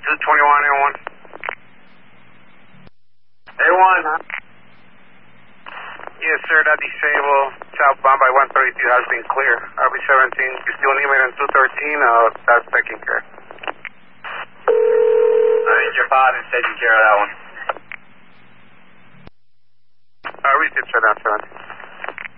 221 A1. A1, huh? Yes, sir, that disabled southbound by 132 has been clear. RB17, you still need me in 213, that's taken care. Your pod is taking care of that one. Reach it, sir, that's 17.